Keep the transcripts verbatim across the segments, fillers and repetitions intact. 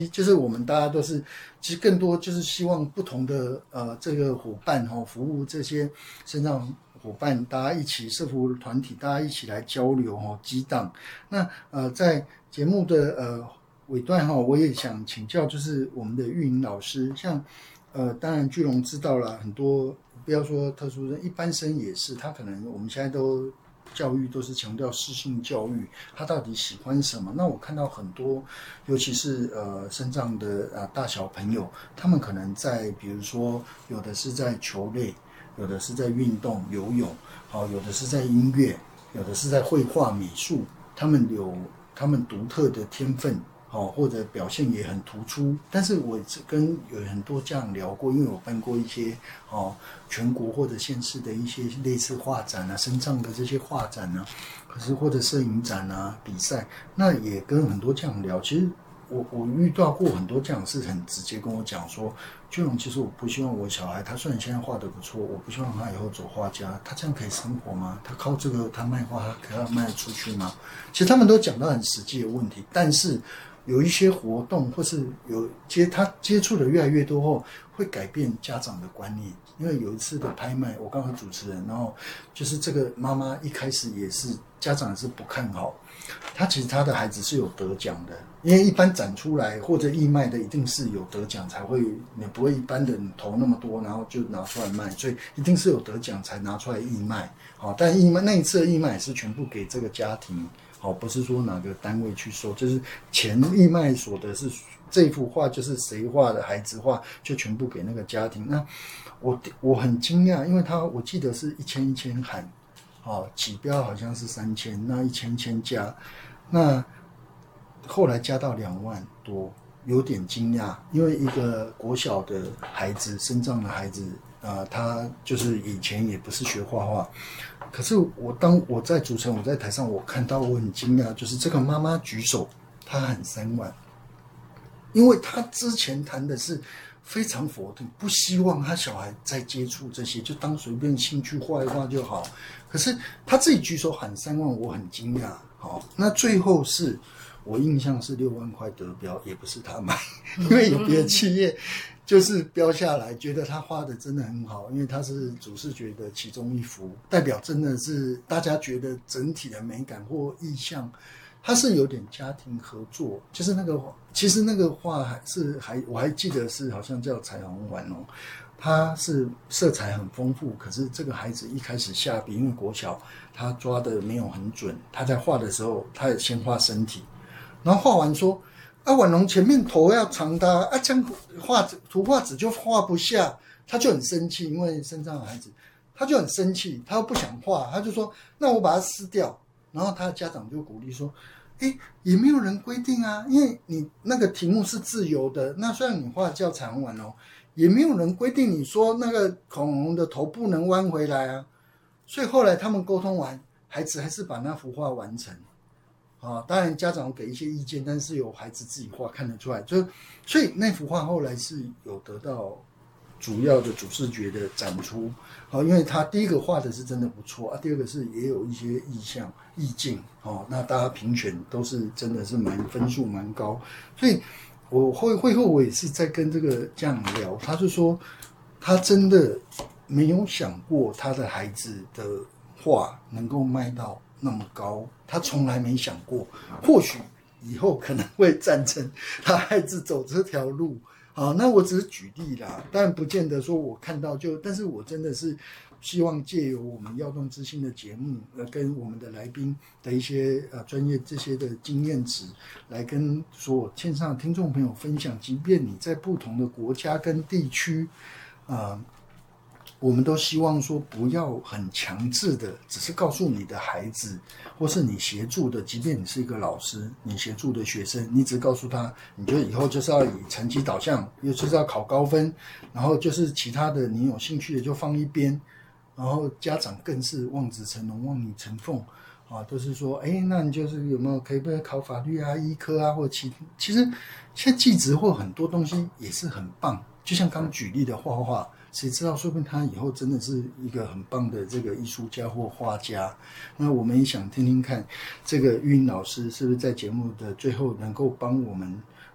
就是我们大家都是，其实更多就是希望不同的呃这个伙伴哈、哦，服务这些身障伙伴，大家一起社服团体，大家一起来交流哈、哦，激荡。那呃在节目的呃尾段哈、哦，我也想请教，就是我们的玉莹老师，像呃当然巨龙知道了很多，不要说特殊生，一般生也是，他可能我们现在都。教育都是强调适性教育，他到底喜欢什么？那我看到很多，尤其是呃身障的呃大小朋友，他们可能在比如说有的是在球类，有的是在运动游泳，好、哦，有的是在音乐，有的是在绘画美术，他们有他们独特的天分。哦，或者表现也很突出，但是我跟有很多家长聊过，因为我办过一些哦全国或者县市的一些类似画展啊、身障的这些画展啊，可是或者摄影展啊、比赛，那也跟很多家长聊。其实我我遇到过很多家长是很直接跟我讲说，俊龙，其实我不希望我小孩，他虽然现在画得不错，我不希望他以后走画家，他这样可以生活吗？他靠这个他卖画，他可以卖得出去吗？其实他们都讲到很实际的问题，但是。有一些活动，或是有接他接触的越来越多后，会改变家长的观念。因为有一次的拍卖，我刚好主持人，然后就是这个妈妈一开始也是家长是不看好，他其实他的孩子是有得奖的，因为一般展出来或者义卖的一定是有得奖才会，你不会一般的投那么多，然后就拿出来卖，所以一定是有得奖才拿出来义卖。好，但义卖那一次的义卖也是全部给这个家庭。好，不是说哪个单位去收，就是钱义卖所得是这幅画就是谁画的孩子画，就全部给那个家庭。那我我很惊讶，因为他我记得是一千一千喊，哦，起标好像是三千，那一千千加，那后来加到两万多，有点惊讶，因为一个国小的孩子，身障的孩子。呃，他就是以前也不是学画画，可是我当我在主持人，我在台上，我看到我很惊讶，就是这个妈妈举手，她喊三万，因为她之前谈的是非常否定，不希望她小孩再接触这些，就当随便兴趣画一画就好。可是她自己举手喊三万，我很惊讶。好，那最后是。我印象是六万块得标，也不是他买，因为有别的企业就是标下来，觉得他画的真的很好，因为他是主视觉的其中一幅，代表真的是大家觉得整体的美感或意象，它是有点家庭合作，就是那个其实那个画还是还我还记得是好像叫彩虹丸哦。它是色彩很丰富，可是这个孩子一开始下笔，因为国小他抓的没有很准，他在画的时候，他也先画身体。然后画完说，啊，婉容前面头要长的啊，这样画图画纸就画不下，他就很生气，因为身上的孩子，他就很生气，他又不想画，他就说，那我把它撕掉。然后他的家长就鼓励说，哎，也没有人规定啊，因为你那个题目是自由的，那虽然你画叫彩虹丸哦，也没有人规定你说那个恐龙的头不能弯回来啊。所以后来他们沟通完，孩子还是把那幅画完成。啊，当然家长给一些意见，但是有孩子自己画看得出来，就所以那幅画后来是有得到主要的主视觉的展出。好，因为他第一个画的是真的不错啊，第二个是也有一些意象意境，哦，那大家评选都是真的是蛮分数蛮高，所以我会会后我也是在跟这个家长聊，他就说他真的没有想过他的孩子的画能够卖到那么高，他从来没想过，或许以后可能会赞成他孩子走这条路。好，那我只是举例啦，但不见得说我看到就，但是我真的是希望借由我们耀动之星的节目，呃，跟我们的来宾的一些呃专业这些的经验值，来跟所有线上的听众朋友分享，即便你在不同的国家跟地区，呃。我们都希望说不要很强制的，只是告诉你的孩子，或是你协助的，即便你是一个老师，你协助的学生，你只告诉他，你就以后就是要以成绩导向，又就是要考高分，然后就是其他的你有兴趣的就放一边，然后家长更是望子成龙、望女成凤啊，都是说，哎，那你就是有没有可以不可以考法律啊、医科啊，或其其实现在技职或很多东西也是很棒，就像刚举例的画画。谁知道，说不定他以后真的是一个很棒的这个艺术家或画家。那我们也想听听看，这个玉英老师是不是在节目的最后能够帮我们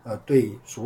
呃对所